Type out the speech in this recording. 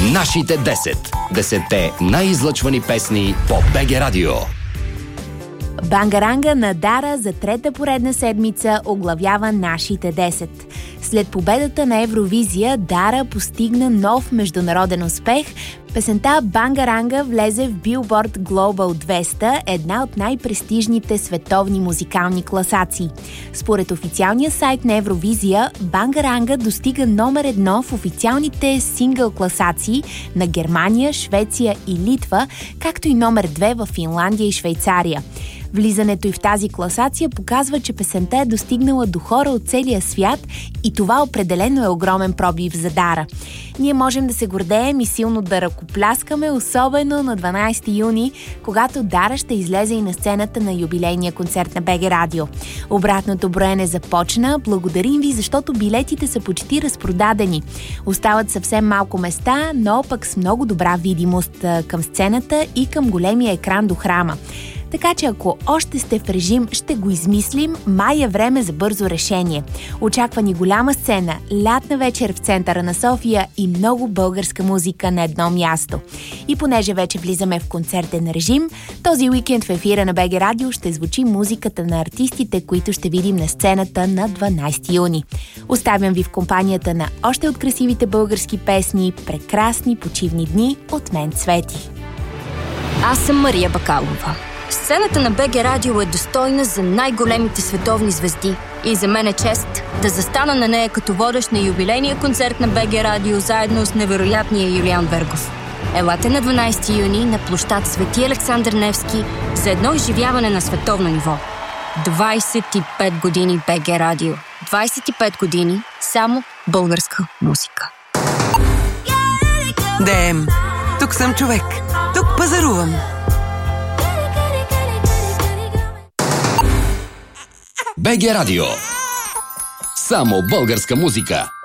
Нашите 10. 10-те най-излъчвани песни по БГ Радио. Бангаранга на Дара за трета поредна седмица оглавява нашите 10. След победата на Евровизия, Дара постигна нов международен успех. Песента Бангаранга влезе в Billboard Global 200, една от най-престижните световни музикални класации. Според официалния сайт на Евровизия, Бангаранга достига номер 1 в официалните сингъл класации на Германия, Швеция и Литва, както и номер 2 в Финландия и Швейцария. Влизането й в тази класация показва, че песента е достигнала до хора от целия свят и това определено е огромен пробив за Дара. Ние можем да се гордеем и силно да ръкопляскаме, особено на 12 юни, когато Дара ще излезе и на сцената на юбилейния концерт на БГ Радио. Обратното броене започна. Благодарим ви, защото билетите са почти разпродадени. Остават съвсем малко места, но пък с много добра видимост към сцената и към големия екран до храма. Така че ако още сте в режим, ще го измислим, май е време за бързо решение. Очаква ни голяма сцена, лятна вечер в центъра на София и много българска музика на едно място. И понеже вече влизаме в концертен режим, този уикенд в ефира на БГ Радио ще звучи музиката на артистите, които ще видим на сцената на 12 юни. Оставям ви в компанията на още от красивите български песни, прекрасни почивни дни от мен, Цвети. Аз съм Мария Бакалова. Сцената на БГ Радио е достойна за най-големите световни звезди и за мен е чест да застана на нея като водещ на юбилейния концерт на БГ Радио заедно с невероятния Юлиан Вергов. Елате на 12 юни на площад Свети Александър Невски за едно изживяване на световно ниво. 25 години БГ Радио. 25 години само българска музика. Дем, тук съм човек. Тук пазарувам. БГ Радио. Само българска музика.